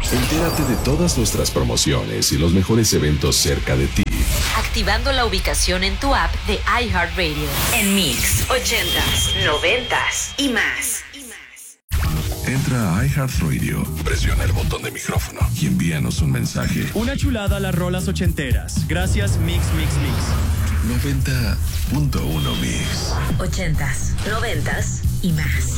Entérate de todas nuestras promociones y los mejores eventos cerca de ti. Activando la ubicación en tu app de iHeartRadio. En Mix 80s, 90s y más. Entra a iHeartRadio, presiona el botón de micrófono y envíanos un mensaje. Una chulada a las rolas ochenteras. Gracias, Mix. 90.1 Mix. 80s, 90s y más.